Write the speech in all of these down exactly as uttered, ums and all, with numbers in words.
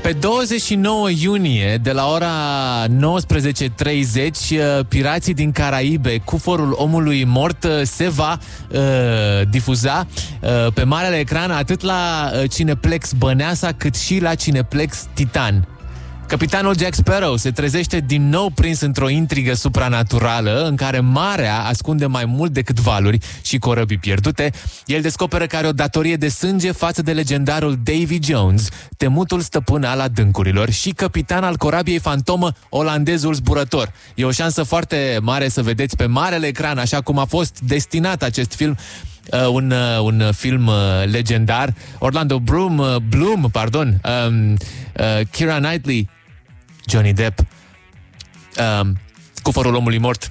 Pe douăzeci și nouă iunie, de la ora nouăsprezece treizeci, Pirații din Caraibe, Cuforul omului mort, se va uh, difuza uh, pe marele ecran atât la uh, Cineplex Băneasa cât și la Cineplex Titan. Capitanul Jack Sparrow se trezește din nou prins într-o intrigă supranaturală în care marea ascunde mai mult decât valuri și corăbii pierdute. El descoperă că are o datorie de sânge față de legendarul Davy Jones, temutul stăpân al adâncurilor și capitan al corabiei fantomă, olandezul zburător. E o șansă foarte mare să vedeți pe marele ecran, așa cum a fost destinat acest film, Uh, un, uh, un film uh, legendar. Orlando Bloom, uh, Bloom, pardon, um, uh, Keira Knightley, Johnny Depp, um, Cuforul omului mort.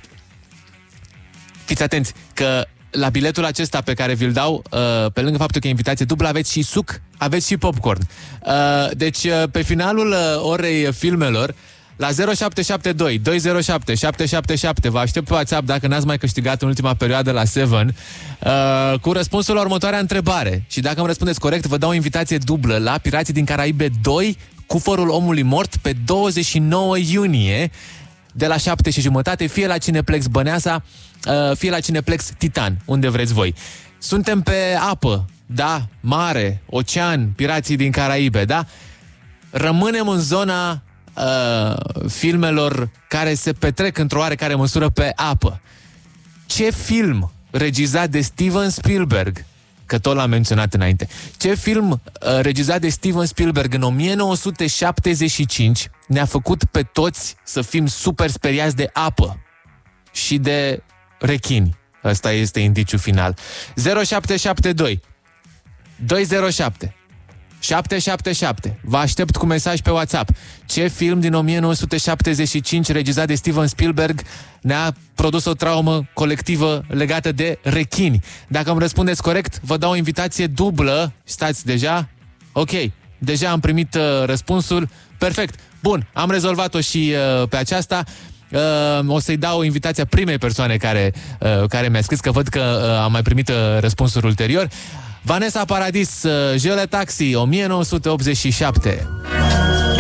Fiți atenți că la biletul acesta pe care vi-l dau, uh, pe lângă faptul că e invitație dublă, aveți și suc, aveți și popcorn. Uh, deci, uh, pe finalul uh, orei filmelor, la zero șapte șapte doi doi zero șapte șapte șapte șapte vă aștept pe WhatsApp dacă n-ați mai câștigat în ultima perioadă la Seven, uh, cu răspunsul la următoarea întrebare. Și dacă îmi răspundeți corect, vă dau o invitație dublă la Pirații din Caraibe doi, Cuforul omului mort, pe douăzeci și nouă iunie, de la șapte și jumătate, fie la Cineplex Băneasa, uh, fie la Cineplex Titan, unde vreți voi. Suntem pe apă, da? Mare, ocean, Pirații din Caraibe, da? Rămânem în zona Uh, filmelor care se petrec într-o oarecare măsură pe apă. Ce film regizat de Steven Spielberg, că tot l-am menționat înainte, ce film uh, regizat de Steven Spielberg în o mie nouă sute șaptezeci și cinci ne-a făcut pe toți să fim super speriați de apă și de rechini? Ăsta este indiciul final. zero șapte șapte doi doi zero șapte șapte șapte șapte. Vă aștept cu mesaj pe WhatsApp. Ce film din o mie nouă sute șaptezeci și cinci regizat de Steven Spielberg ne-a produs o traumă colectivă legată de rechini? Dacă îmi răspundeți corect, vă dau o invitație dublă. Stați deja? Ok, deja am primit uh, răspunsul. Perfect. Bun, am rezolvat-o și uh, pe aceasta. Uh, o să-i dau invitația primei persoane care, uh, care mi-a scris, că văd că uh, am mai primit uh, răspunsuri ulterior. Vanessa Paradis, Jele Taxi, o mie nouă sute optzeci și șapte.